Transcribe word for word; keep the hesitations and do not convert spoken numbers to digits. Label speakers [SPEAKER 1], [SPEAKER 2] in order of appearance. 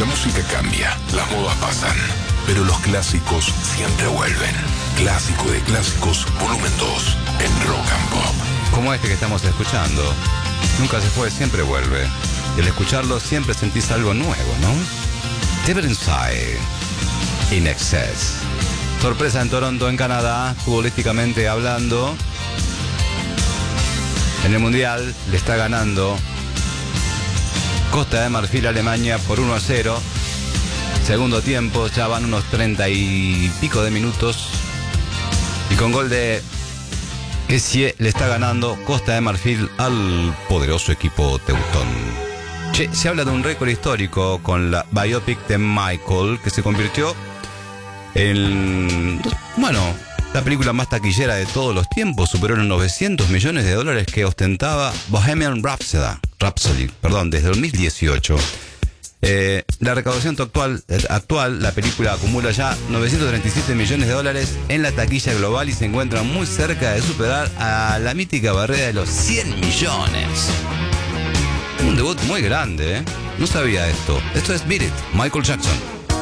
[SPEAKER 1] La música cambia, las modas pasan, pero los clásicos siempre vuelven. Clásico de clásicos, volumen dos, en Rock and Pop.
[SPEAKER 2] Como este que estamos escuchando. Nunca se fue, siempre vuelve. Y al escucharlo siempre sentís algo nuevo, ¿no? Deep Inside, In Excess. Sorpresa en Toronto, en Canadá, futbolísticamente hablando. En el Mundial le está ganando Costa de Marfil a Alemania por uno a cero. Segundo tiempo, ya van unos treinta y pico de minutos. Y con gol de Kessie le está ganando Costa de Marfil al poderoso equipo teutón. Che, se habla de un récord histórico con la biopic de Michael, que se convirtió en, bueno, la película más taquillera de todos los tiempos. Superó los novecientos millones de dólares que ostentaba Bohemian Rhapsody, Rhapsody perdón, desde dos mil dieciocho. Eh, la recaudación actual, actual, la película acumula ya novecientos treinta y siete millones de dólares en la taquilla global y se encuentra muy cerca de superar a la mítica barrera de los cien millones. Un debut muy grande, ¿eh? No sabía esto. Esto es Beat It, Michael Jackson.